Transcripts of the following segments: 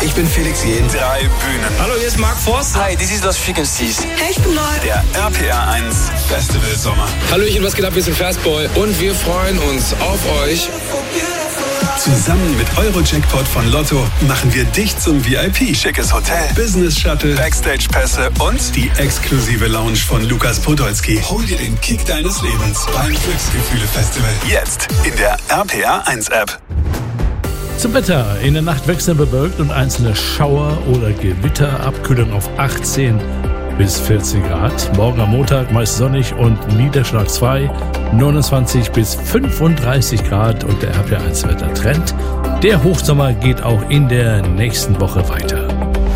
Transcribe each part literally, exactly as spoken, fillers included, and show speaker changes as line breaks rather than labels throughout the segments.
Ich bin Felix Jähn.
Drei Bühnen.
Hallo, hier ist Mark Forster.
Hi, this is Los Frequencies.
Hey, ich bin Neu.
Der R P R eins Festival Sommer.
Hallöchen, was geht ab? Wir sind Fastboy und wir freuen uns auf euch.
Zusammen mit Euro-Jackpot von Lotto machen wir dich zum V I P. Schickes Hotel, Business Shuttle, Backstage-Pässe und die exklusive Lounge von Lukas Podolski. Hol dir den Kick deines Lebens beim Glücksgefühle-Festival. Jetzt in der R P R eins App.
Zum Wetter. In der Nacht wechselnd bewölkt und einzelne Schauer oder Gewitter. Abkühlung auf achtzehn bis vierzehn Grad. Morgen am Montag meist sonnig und niederschlagsfrei. neunundzwanzig bis fünfunddreißig Grad und der R P R eins Wettertrend. Der Hochsommer geht auch in der nächsten Woche weiter.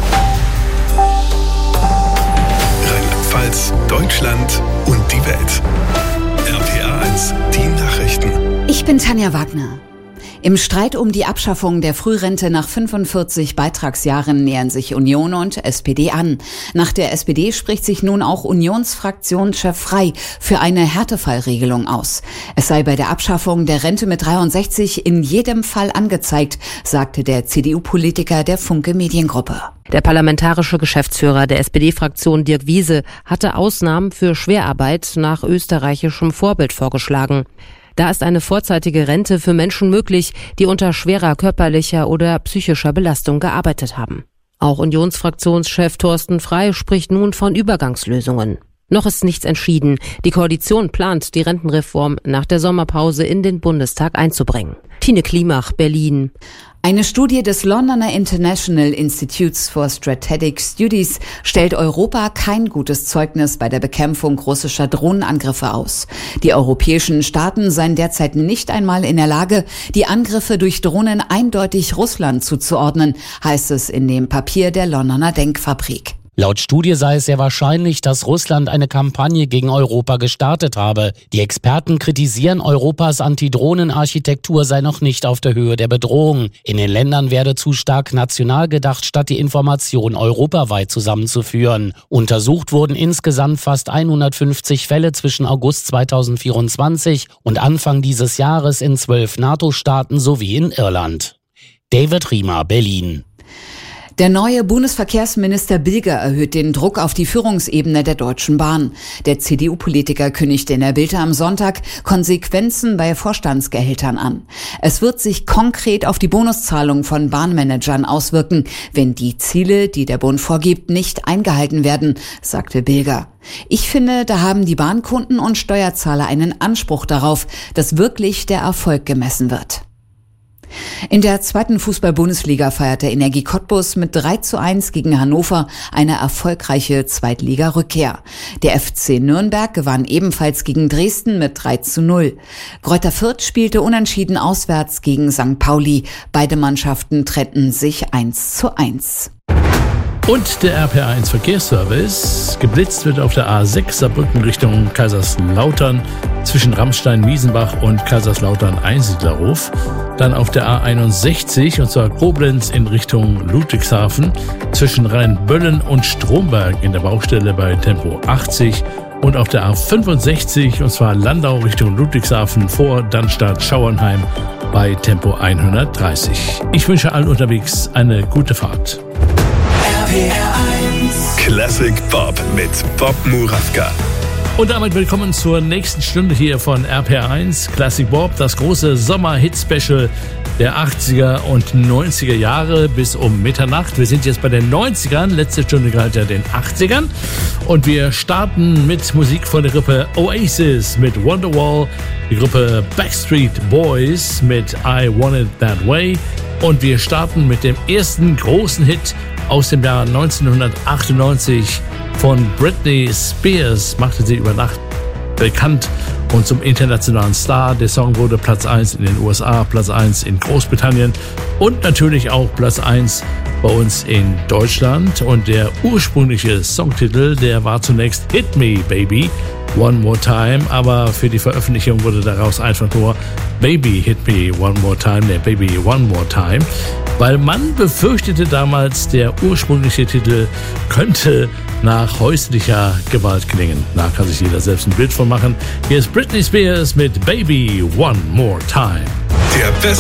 Rheinland-Pfalz, Deutschland und die Welt. R P R eins, die Nachrichten.
Ich bin Tanja Wagner. Im Streit um die Abschaffung der Frührente nach fünfundvierzig Beitragsjahren nähern sich Union und S P D an. Nach der S P D spricht sich nun auch Unionsfraktionschef Frey für eine Härtefallregelung aus. Es sei bei der Abschaffung der Rente mit dreiundsechzig in jedem Fall angezeigt, sagte der C D U-Politiker der Funke Mediengruppe.
Der parlamentarische Geschäftsführer der S P D-Fraktion Dirk Wiese hatte Ausnahmen für Schwerarbeit nach österreichischem Vorbild vorgeschlagen. Da ist eine vorzeitige Rente für Menschen möglich, die unter schwerer körperlicher oder psychischer Belastung gearbeitet haben. Auch Unionsfraktionschef Thorsten Frey spricht nun von Übergangslösungen. Noch ist nichts entschieden. Die Koalition plant, die Rentenreform nach der Sommerpause in den Bundestag einzubringen. Tine Klimach, Berlin.
Eine Studie des Londoner International Institutes for Strategic Studies stellt Europa kein gutes Zeugnis bei der Bekämpfung russischer Drohnenangriffe aus. Die europäischen Staaten seien derzeit nicht einmal in der Lage, die Angriffe durch Drohnen eindeutig Russland zuzuordnen, heißt es in dem Papier der Londoner Denkfabrik.
Laut Studie sei es sehr wahrscheinlich, dass Russland eine Kampagne gegen Europa gestartet habe. Die Experten kritisieren, Europas Antidrohnenarchitektur sei noch nicht auf der Höhe der Bedrohung. In den Ländern werde zu stark national gedacht, statt die Information europaweit zusammenzuführen. Untersucht wurden insgesamt fast hundertfünfzig Fälle zwischen August zweitausendvierundzwanzig und Anfang dieses Jahres in zwölf NATO-Staaten sowie in Irland. David Riemer, Berlin.
Der neue Bundesverkehrsminister Bilger erhöht den Druck auf die Führungsebene der Deutschen Bahn. Der C D U-Politiker kündigte in der Bild am Sonntag Konsequenzen bei Vorstandsgehältern an. Es wird sich konkret auf die Bonuszahlung von Bahnmanagern auswirken, wenn die Ziele, die der Bund vorgibt, nicht eingehalten werden, sagte Bilger. Ich finde, da haben die Bahnkunden und Steuerzahler einen Anspruch darauf, dass wirklich der Erfolg gemessen wird. In der zweiten Fußball-Bundesliga feierte Energie Cottbus mit drei zu eins gegen Hannover eine erfolgreiche Zweitliga-Rückkehr. Der F C Nürnberg gewann ebenfalls gegen Dresden mit drei zu null. Greuther Fürth spielte unentschieden auswärts gegen Sankt Pauli. Beide Mannschaften trennten sich eins zu eins.
Und der R P R eins Verkehrsservice. Geblitzt wird auf der A sechs Saarbrücken Richtung Kaiserslautern zwischen Ramstein-Miesenbach und Kaiserslautern-Einsiedlerhof. Dann auf der A einundsechzig, und zwar Koblenz in Richtung Ludwigshafen zwischen Rheinböllen und Stromberg in der Baustelle bei Tempo achtzig. Und auf der A fünfundsechzig, und zwar Landau Richtung Ludwigshafen vor Dannstadt-Schauernheim bei Tempo hundertdreißig. Ich wünsche allen unterwegs eine gute Fahrt.
R P R eins
Classic Bob mit Bob Murawka.
Und damit willkommen zur nächsten Stunde hier von R P R eins Classic Bob, das große Sommer-Hit-Special der achtziger und neunziger Jahre bis um Mitternacht. Wir sind jetzt bei den neunzigern, letzte Stunde galt ja den achtzigern. Und wir starten mit Musik von der Gruppe Oasis mit Wonderwall, die Gruppe Backstreet Boys mit I Want It That Way. Und wir starten mit dem ersten großen Hit aus dem Jahr neunzehnhundertachtundneunzig von Britney Spears, machte sie über Nacht bekannt und zum internationalen Star. Der Song wurde Platz eins in den U S A, Platz eins in Großbritannien und natürlich auch Platz eins bei uns in Deutschland. Und der ursprüngliche Songtitel, der war zunächst Hit Me Baby One More Time, aber für die Veröffentlichung wurde daraus einfach nur Baby Hit Me One More Time, der Baby One More Time, weil man befürchtete damals, der ursprüngliche Titel könnte nach häuslicher Gewalt klingen. Da kann sich jeder selbst ein Bild von machen. Hier ist Britney Spears mit Baby One More Time.
Der beste